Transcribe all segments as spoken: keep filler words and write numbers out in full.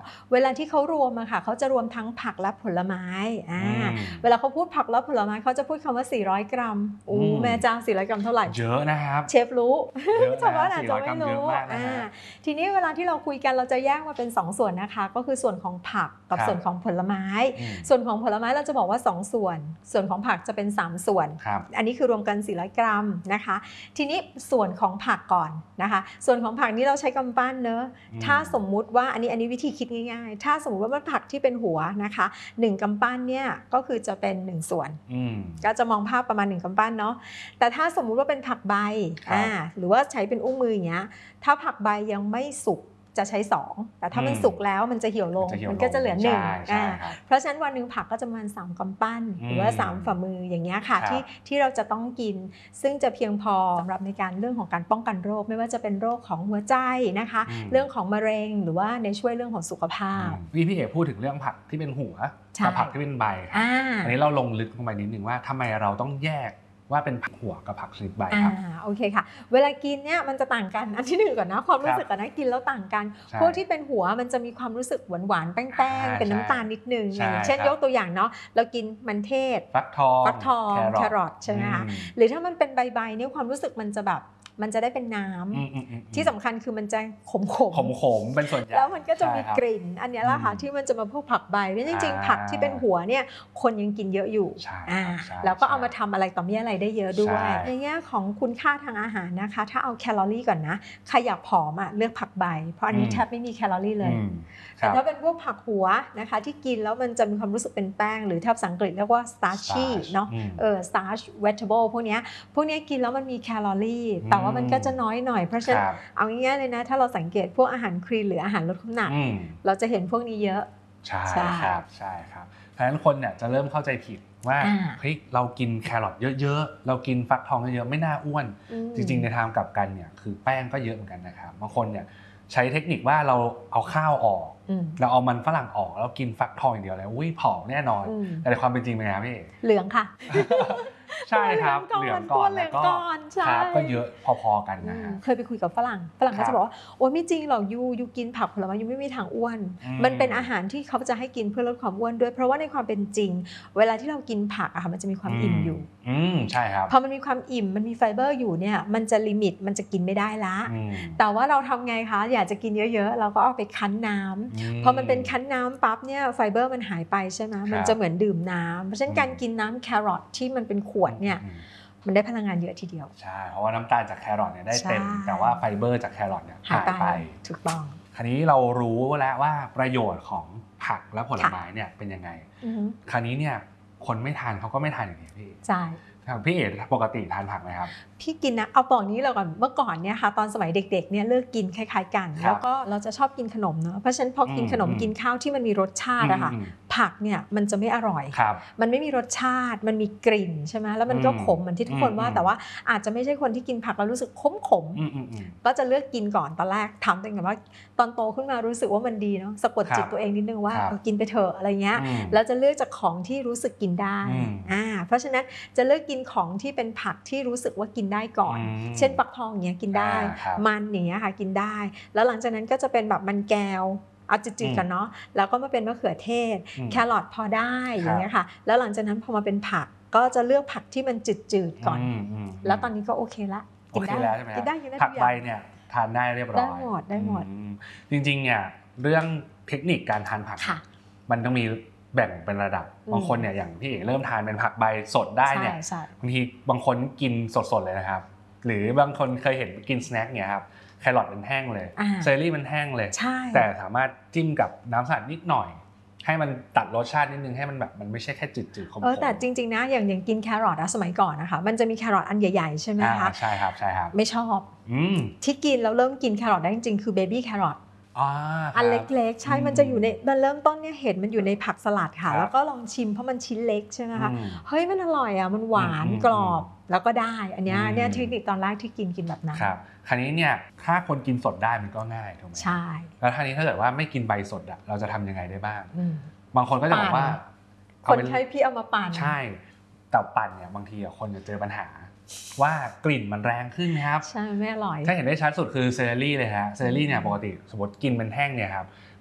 เวลาที่เขารวมอะค่ะเขาจะรวมทั้งผักและผลไม้อ่าเวลาเขาพูดผักและผลไม้เขาจะพูดคำว่าสี่ร้อยกรัมโอ้แม่เจ้าสี่ร้อยกรัมเท่าไหร่เยอะนะครับเชฟรู้ชาวบ้านอาจจะไม่รู้ทีนี้เวลาที่เราคุยกันเราจะแยกมาเป็นสองส่วนนะคะก็คือส่วนของผักกับส่วนของผลไม้ส่วนของผลไม้เราจะบอกว่าสองส่วนส่วนของผักจะเป็นสามส่วนอันนี้คือรวมกันสี่ร้อยกรัมนะคะทีนี้ส่วนของผักก่อนนะคะส่วนของผักนี้เราใช้กำปั้นเนอะถ้าสมมุติว่าอันนี้อันนี้วิธีคิดง่ายๆถ้าสมมุติว่ามันผักที่เป็นหัวนะคะหนึ่งกำปั้นเนี่ยก็คือจะเป็นหนึ่งส่วนก็จะมองภาพประมาณหนึ่งกำปั้นเนาะแต่ถ้าสมมุติว่าเป็นผักใบอ่าหรือว่าใช้เป็นอุ้งมืออย่างเงี้ยถ้าผักใบยังไม่สุกจะใช้สองแต่ถ้ามันสุกแล้วมันจะเหี่ยวลงมันก็จะเหลือหนึ่งเพราะฉะนั้นวันนึงผักก็จะประมาณสามกำปั้นหรือว่าสามฝ่ามืออย่างเงี้ยค่ะที่ที่เราจะต้องกินซึ่งจะเพียงพอสำหรับในการเรื่องของการป้องกันโรคไม่ว่าจะเป็นโรคของหัวใจนะคะเรื่องของมะเร็งหรือว่าในช่วยเรื่องของสุขภาพพี่พี่เอกพูดถึงเรื่องผักที่เป็นหัวกับผักที่เป็นใบอันนี้เราลงลึกลงไปนิดนึงว่าทำไมเราต้องแยกว่าเป็นผักหัวกับผักชนิดใบครับอ่าโอเคค่ะเวลากินเนี่ยมันจะต่างกันอันที่หนึ่งก่อนนะความรู้สึกก่อนนะกินแล้วต่างกันพวกที่เป็นหัวมันจะมีความรู้สึกหวานหวานแป้งๆเป็นน้ำตาลนิดนึงอย่างเช่นยกตัวอย่างเนาะเรากินมันเทศฟักทองฟักทองแครอทใช่ไหมคะหรือถ้ามันเป็นใบๆเนี่ยความรู้สึกมันจะแบบมันจะได้เป็นน้ำที่สำคัญคือมันจะขมขมขมขมเป็นส่วนใหญ่แล้วมันก็จะมีกลิ่นอันนี้แหละค่ะที่มันจะมาพวกผักใบเพราะจริงๆผักที่เป็นหัวเนี่ยคนยังกินเยอะอยู่แล้วก็เอามาทำอะไรต่อมีอะไรได้เยอะด้วยในแง่ของคุณค่าทางอาหารนะคะถ้าเอาแคลอรี่ก่อนนะใครอยากผอมอ่ะเลือกผักใบเพราะอันนี้แทบไม่มีแคลอรี่เลยแต่ถ้าเป็นพวกผักหัวนะคะที่กินแล้วมันจะมีความรู้สึกเป็นแป้งหรือถ้าภาษาอังกฤษเรียกว่า starchy เนาะเออ starch vegetable พวกนี้พวกนี้กินแล้วมันมีแคลอรี่แต่ว่ามันก็จะน้อยหน่อยเพราะฉะนั้นเอาง่ายๆเลยนะถ้าเราสังเกตพวกอาหารคลีนหรืออาหารลดน้ำหนักเราจะเห็นพวกนี้เยอะใช่ครับใช่ครับเพราะฉะนั้นคนเนี่ยจะเริ่มเข้าใจผิดว่าเฮ้ยเรากินแครอทเยอะๆเรากินฟักทองเยอะๆไม่น่าอ้วนจริงๆในทางกลับกันเนี่ยคือแป้งก็เยอะเหมือนกันนะครับบางคนเนี่ยใช้เทคนิคว่าเราเอาข้าวออกเราเอามันฝรั่งออกแล้วกินฟักทองอย่างเดียวแล้วอุ้ยผอมแน่นอนแต่ในความเป็นจริงเป็นไงพี่เหลืองค่ะใช่ครับเหลืองก่อนแล้วก็ครับก็เยอะพอๆกันนะฮะเคยไปคุยกับฝรั่งฝรั่งก็จะบอกว่าโอ้ไม่จริงหรอกยูยูกินผักผลไม้ยูไม่มีทางอ้วนมันเป็นอาหารที่เขาจะให้กินเพื่อลดความอ้วนด้วยเพราะว่าในความเป็นจริงเวลาที่เรากินผักอะค่ะมันจะมีความอิ่มอยู่อืมใช่ครับพอมันมีความอิ่มมันมีไฟเบอร์อยู่เนี่ยมันจะลิมิตมันจะกินไม่ได้ละแต่ว่าเราทำไงคะอยากจะกินเยอะๆเราก็เอาไปคั้นน้ำพอมันเป็นคั้นน้ำปั๊บเนี่ยไฟเบอร์มันหายไปใช่ไหมมันจะเหมือนดื่มน้ำเพราะฉะนั้นการกินน้ำแครอทที่มันเป็นขวดเนี่ยมันได้พลังงานเยอะทีเดียวใช่เพราะว่าน้ำตาลจากแครอทเนี่ยได้เต็มแต่ว่าไฟเบอร์จากแครอทเนี่ยหายไปถูกต้องคราวนี้เรารู้แล้วว่าประโยชน์ของผักและผลไม้เนี่ยเป็นยังไงคราวนี้เนี่ยคนไม่ทานเขาก็ไม่ทานอย่างนี้พี่ใช่พี่เอ๋ปกติทานผักไหมครับพี่กินนะเอาบอกนี้เราก่อนเมื่อก่อนเนี่ยค่ะตอนสมัยเด็กๆเนี่ยเลิกกินคล้ายๆกันแล้วก็เราจะชอบกินขนมเนาะเพราะฉะนั้นพอกินขนมกินข้าวที่มันมีรสชาติอะค่ะผักเนี่ยมันจะไม่อร่อยมันไม่มีรสชาติมันมีกลิ่นใช่ไหมแล้วมันก็ขมเหมือนที่ทุกคนว่าแต่ว่าอาจจะไม่ใช่คนที่กินผักแล้วรู้สึกขมขมก็จะเลือกกินก่อนตอนแรกถามตัวเองว่าตอนโตขึ้นมารู้สึกว่ามันดีเนาะสะกดจิตตัวเองนิดนึงว่ากินไปเถอะอะไรเงี้ยแล้วจะเลือกจากของที่รู้สึกกินได้อ่าเพราะฉะนั้นจะเลือกกินของที่เป็นผักที่รู้สึกว่ากินได้ก่อนเช่นฟักทองอย่างเงี้ยกินได้มันอย่างเงี้ยค่ะกินได้แล้วหลังจากนั้นก็จะเป็นแบบมันแก้วเอาจืดๆกันเนาะแล้วก็มาเป็นมะเขือเทศแครอทพอได้อย่างเงี้ยค่ะแล้วหลังจากนั้นพอมาเป็นผักก็จะเลือกผักที่มันจืดๆก่อนแล้วตอนนี้ก็โอเคละกินได้แล้วใช่ไหมกินได้กินได้ผักใบเนี่ยทานได้เรียบร้อยได้หมดได้หมดจริงๆเนี่ยเรื่องเทคนิคการทานผักมันต้องมีแบ่งเป็นระดับบางคนเนี่ยอย่างพี่เอกเริ่มทานเป็นผักใบสดได้เนี่ยบางทีบางคนกินสดๆเลยนะครับหรือบางคนเคยเห็นกินสแน็คเนี่ยครับแครอทเป็นแห้งเลยเซอร์รี่มันแห้งเลยแต่สามารถจิ้มกับน้ำสลัดนิดหน่อยให้มันตัดรสชาตินิดนึงให้มันแบบมันไม่ใช่แค่จืดๆขมๆเออแต่จริงๆนะอย่างอย่างกินแครอทอะสมัยก่อนนะคะมันจะมีแครอทอันใหญ่ๆใช่ไหมคะใช่ครับใช่ครับไม่ชอบที่กินแล้วเริ่มกินแครอทได้จริงๆคือเบบี้แครอทอันเล็กๆใช่มันจะอยู่ในมันเริ่มต้นเนี่ยเห็นมันอยู่ในผักสลัดค่ะแล้วก็ลองชิมเพราะมันชิ้นเล็กใช่ไหมคะเฮ้ยมันอร่อยอ่ะมันหวานกรอบแล้วก็ได้อันนี้เนี่ยเทคนิคตอนแรกที่กินกินแบบนั้นครับคราวนี้เนี่ยถ้าคนกินสดได้มันก็ง่ายถูกไหมใช่แล้วทีนี้ถ้าเกิดว่าไม่กินใบสดอ่ะเราจะทำยังไงได้บ้างบางคนก็จะบอกว่าคนใช้พี่เอามาปั่นใช่แต่ปั่นเนี่ยบางทีคนจะเจอปัญหาว่ากลิ่นมันแรงขึ้นครับใช่ไม่อร่อยถ้าเห็นได้ชัดสุดคือเซเลอรี่เลยฮะเซเลอรี่เนี่ยปกติสมมติกินเป็นแห้งเนี่ยครับ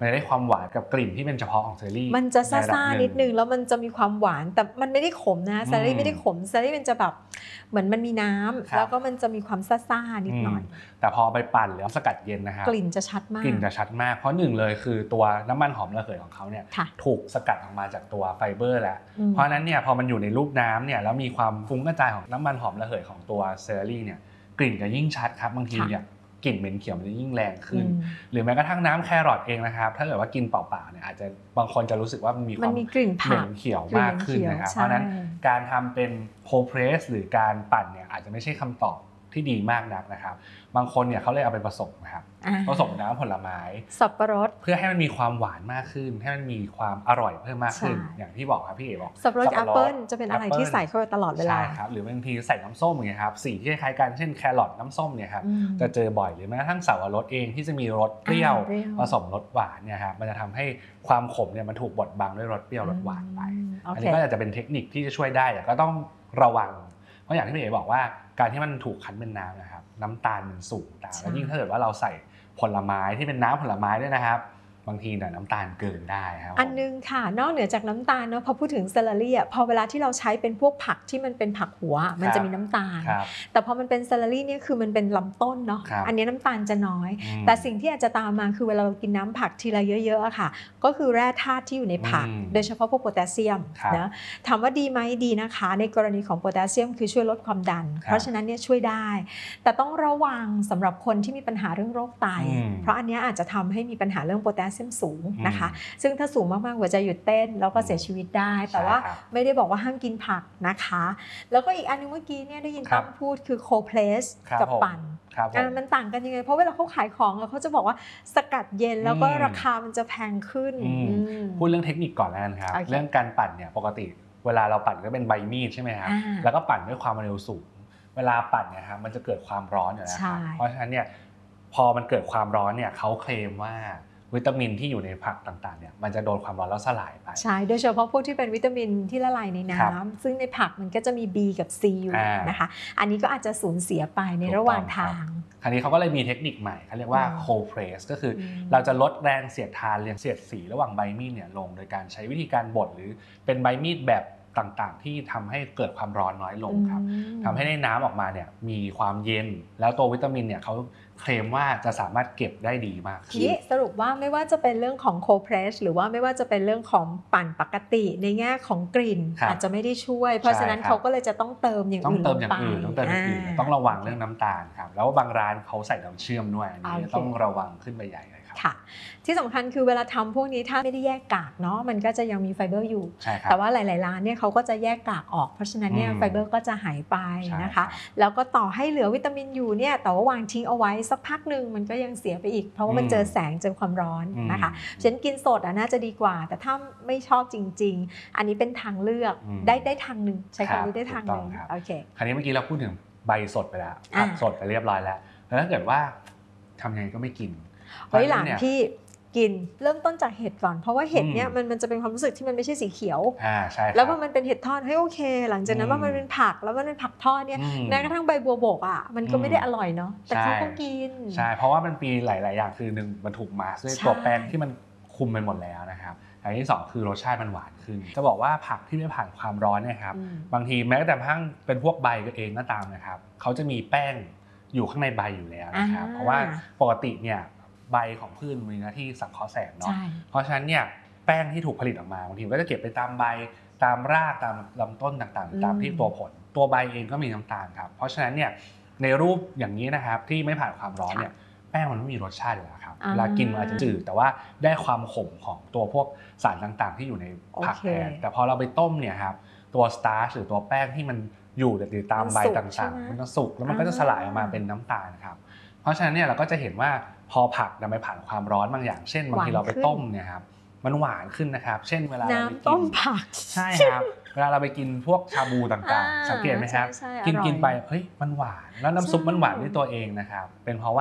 มันจะได้ความหวานกับกลิ่นที่เป็นเฉพาะของเซอร์รี่มันจะซ่าๆนิดนึงแล้วมันจะมีความหวานแต่มันไม่ได้ขมนะเซอร์รี่ไม่ได้ขมเซอร์รี่มันจะแบบเหมือนมันมีน้ำแล้วก็มันจะมีความซ่าๆนิดหน่อยแต่พอไปปั่นหรือสกัดเย็นนะครับกลิ่นจะชัดมากกลิ่นจะชัดมากเพราะหนึ่งเลยคือตัวน้ำมันหอมระเหยของเขาเนี่ยถูกสกัดออกมาจากตัวไฟเบอร์แล้วเพราะนั้นเนี่ยพอมันอยู่ในรูปน้ำเนี่ยแล้วมีความฟุ้งกระจายของน้ำมันหอมระเหยของตัวเซอร์รี่เนี่ยกลิ่นจะยิ่งชัดครับบางทีเนี่ยกลิ่นเหม็นเขียวมันจะยิ่งแรงขึ้นหรือแม้กระทั่งน้ำแครอทเองนะครับถ้าเกิดว่ากินเปล่าๆเนี่ยอาจจะบางคนจะรู้สึกว่ามันมีความกลิ่นเหม็นเขียวมากขึ้นนะครับเพราะนั้นการทำเป็นโคเพรสหรือการปั่นเนี่ยอาจจะไม่ใช่คำตอบที่ดีมากนักนะครับบางคนเนี่ยเขาเลยเอาไปผสมนะครับผสมน้ำผลไม้สับปะรดเพื่อให้มันมีความหวานมากขึ้นให้มันมีความอร่อยเพิ่มมากขึ้นอย่างที่บอกครับพี่เอ๋บอกสับปะรดแอปเปิ้ลจะเป็นอะไรที่ใส่เข้าไปตลอดเวลาใช่ครับหรือบางทีใส่น้ำส้มอย่างเงี้ยครับสีที่คล้ายกันเช่นแครอทน้ำส้มเนี่ยครับจะเจอบ่อยหรือแม้กระทั่งสับปะรดเองที่จะมีรสเปรี้ยวผสมรสหวานเนี่ยครับมันจะทำให้ความขมเนี่ยมันถูกบดบังด้วยรสเปรี้ยวรสหวานไปอันนี้ก็อาจจะเป็นเทคนิคที่จะช่วยได้แต่ก็ต้องระวังเพราะอย่างที่พี่เอ๋บอกว่าการที่มันถูกคั้นเป็นน้ำนะครับน้ำตาลมันสูงตามแล้วยิ่งถ้าเกิดว่าเราใส่ผลไม้ที่เป็นน้ำผลไม้ด้วยนะครับบางทีเนี่ยน้ำตาลเกินได้ครับอันนึงค่ะนอกเหนือจากน้ำตาลเนาะพอพูดถึงเซเลอรี่อ่ะพอเวลาที่เราใช้เป็นพวกผักที่มันเป็นผักหัวมันจะมีน้ำตาลแต่พอมันเป็นเซเลอรี่เนี่ยคือมันเป็นลำต้นเนาะอันนี้น้ำตาลจะน้อยแต่สิ่งที่อาจจะตามมาคือเวลาเรากินน้ำผักทีละเยอะๆอะค่ะก็คือแร่ธาตุที่อยู่ในผักโดยเฉพาะพวกโพแทสเซียมนะถามว่าดีไหมดีนะคะในกรณีของโพแทสเซียมคือช่วยลดความดันเพราะฉะนั้นเนี่ยช่วยได้แต่ต้องระวังสำหรับคนที่มีปัญหาเรื่องโรคไตเพราะอันนี้อาจจะทำให้มีปัญหาเรื่องโพแทสเซียมสูงนะคะซึ่งถ้าสูงมากๆหัวใจหยุดเต้นแล้วก็เสียชีวิตได้แต่ว่าไม่ได้บอกว่าห้ามกินผักนะคะแล้วก็อีกอันนึงเมื่อกี้เนี่ยได้ยินตั้มพูดคือโคเพรสกับปั่นมันต่างกันยังไงเพราะเวลาเขาขายของเขาจะบอกว่าสกัดเย็นแล้วก็ราคามันจะแพงขึ้นพูดเรื่องเทคนิคก่อนแล้วกันครับเรื่องการปั่นเนี่ยปกติเวลาเราปั่นก็เป็นใบมีดใช่ไหมครับแล้วก็ปั่นด้วยความเร็วสูงเวลาปั่นเนี่ยครับมันจะเกิดความร้อนอยู่แล้วครับเพราะฉะนั้นเนี่ยพอมันเกิดความร้อนเนี่ยเขาเคลมว่าวิตามินที่อยู่ในผักต่างๆเนี่ยมันจะโดนความร้อนแล้วสลายไปใช่โดยเฉพาะพวกที่เป็นวิตามินที่ละลายในน้ำซึ่งในผักมันก็จะมี B กับ C อยู่นะคะอันนี้ก็อาจจะสูญเสียไปในระหว่างทางคราวนี้เขาก็เลยมีเทคนิคใหม่เขาเรียกว่า cold press ก็คือเราจะลดแรงเสียดทานแรงเสียดสีระหว่างใบมีดเนี่ยลงโดยการใช้วิธีการบดหรือเป็นใบมีดแบบต่างๆที่ทำให้เกิดความร้อนน้อยลงครับทำให้ในน้ำออกมาเนี่ยมีความเย็นแล้วตัววิตามินเนี่ยเขาเคลมว่าจะสามารถเก็บได้ดีมากขึ้นสรุปว่าไม่ว่าจะเป็นเรื่องของโคเพรสหรือว่าไม่ว่าจะเป็นเรื่องของปั่นปกติในแง่ของกลิ่นอาจจะไม่ได้ช่วยเพราะฉะนั้นเขาก็เลยจะต้องเติมอย่างอื่นลงไปต้องเติมอย่างอื่นต้องระวังเรื่องน้ำตาลครับแล้วบางร้านเขาใส่น้ำเชื่อมด้วยอันนี้ต้องระวังขึ้นไปใหญ่เลยค่ะที่สำคัญคือเวลาทำพวกนี้ถ้าไม่ได้แยกกากเนาะมันก็จะยังมีไฟเบอร์อยู่แต่ว่าหลายๆร้านเนี่ยเขาก็จะแยกกากออกเพราะฉะนั้นเนี่ยไฟเบอร์ก็จะหายไปนะคะแล้วก็ต่อให้เหลือวิตามินอยู่เนี่ยแต่ว่าวางทิ้งเอาไว้สักพักนึงมันก็ยังเสียไปอีกเพราะว่ามันเจอแสงเจอความร้อนนะคะฉะนั้นกินสดอ่ะน่าจะดีกว่าแต่ถ้าไม่ชอบจริงๆอันนี้เป็นทางเลือกได้ได้ทางนึงใช้คำนี้ได้ทางนึงโอเคคราวนี้เมื่อกี้เราพูดถึงใบสดไปแล้วผักสดไปเรียบร้อยแล้วแล้วถ้าเกิดว่าทำยังไงก็ไม่กินเฮ้ยหลังที่กินเริ่มต้นจากเห็ดก่อนเพราะว่าเห็ดเนี่ยมันมันจะเป็นความรู้สึกที่มันไม่ใช่สีเขียวอ่าใช่แล้วพอมันเป็นเห็ดทอดเฮ้ยโอเคหลังจากนั้นว่ามันเป็นผักแล้วมันเป็นผักทอดเนี่ยแม้กระทั่งใบบัวบกอ่ะมันก็ไม่ได้อร่อยเนาะแต่เขาก็กินใช่เพราะว่ามันมีหลายๆอย่างคือหนึ่งมันถูกมาด้วยตัวแป้งที่มันคุมไปหมดแล้วนะครับอย่างที่สองคือรสชาติมันหวานขึ้นจะบอกว่าผักที่ไม่ผ่านความร้อนเนี่ยครับบางทีแม้แต่ทั้งเป็นพวกใบเองก็ตามนะครับเขาจะมีแป้งอยู่ข้างในใบอยู่แล้วนะครับเพราะว่าปกติเนี่ยใบของพืชมีหน้าที่สังเคราะห์แสงเนาะเพราะฉะนั้นเนี่ยแป้งที่ถูกผลิตออกมาบางทีก็จะเก็บไปตามใบตามรากตามลำต้นต่างๆตามที่ตัวผลตัวใบเองก็มีน้ำตาลครับเพราะฉะนั้นเนี่ยในรูปอย่างนี้นะครับที่ไม่ผ่านความร้อนเนี่ยแป้งมันไม่มีรสชาติอยู่แล้วครับเวลากินมันอาจจะจืดแต่ว่าได้ความขมของตัวพวกสารต่างๆที่อยู่ในผักแทนแต่พอเราไปต้มเนี่ยครับตัวสตาร์ชหรือตัวแป้งที่มันอยู่ติดตามใบต่างๆมันจะสุกแล้วมันก็จะสลายออกมาเป็นน้ำตาลครับเพราะฉะนั้นเนี่ยเราก็จะเห็นว่าพอผักนำไปผ่านความร้อนบางอย่างเช่นบางทีเราไปต้มเนี่ยครับมันหวานขึ้นนะครับเช่นเวลาเราไปกินน้ำต้มผักใช่ครับเวลาเราไปกินพวกชาบูต่างๆสังเกตไหมครับกินกินไปเฮ้ยมันหวานแล้วน้ำซุปมันหวานด้วยตัวเองนะครับเป็นเพราะว่า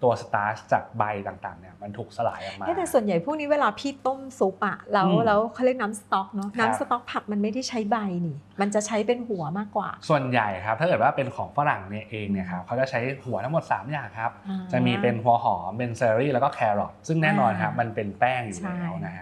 ตัวสตาร์ชจากใบต่างๆเนี่ยมันถูกสลายออกมาแต่ส่วนใหญ่พวกนี้เวลาพี่ต้มซุปอ่ะแล้วแล้วเขาเรียกน้ำสต๊อกเนาะน้ำสต๊อกผักมันไม่ได้ใช้ใบนี่มันจะใช้เป็นหัวมากกว่าส่วนใหญ่ครับถ้าเกิดว่าเป็นของฝรั่งเนี่ยเองเนี่ยครับเขาจะใช้หัวทั้งหมดสามอย่างครับจะมีเป็นหัวหอมเป็นเซอร์รี่แล้วก็แครอทซึ่งแน่นอนครับมันเป็นแป้งอยู่แล้วนะฮะ